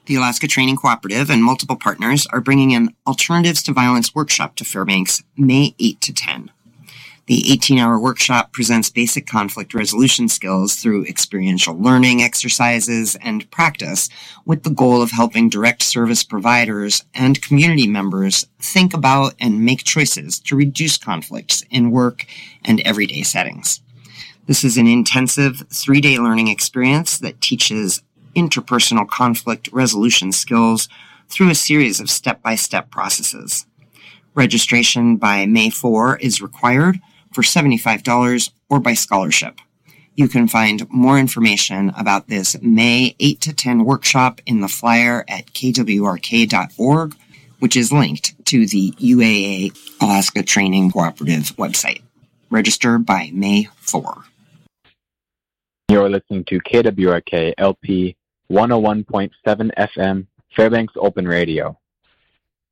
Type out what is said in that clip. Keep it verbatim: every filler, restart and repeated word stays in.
The Alaska Training Cooperative and multiple partners are bringing an Alternatives to Violence workshop to Fairbanks May eighth to tenth. The eighteen-hour workshop presents basic conflict resolution skills through experiential learning exercises and practice, with the goal of helping direct service providers and community members think about and make choices to reduce conflicts in work and everyday settings. This is an intensive three-day learning experience that teaches interpersonal conflict resolution skills through a series of step-by-step processes. Registration by May fourth is required for seventy-five dollars or by scholarship. You can find more information about this May eighth to tenth workshop in the flyer at k w r k dot org, which is linked to the U A A Alaska Training Cooperative website. Register by May fourth. You're listening to K W R K L P one oh one point seven F M, Fairbanks Open Radio.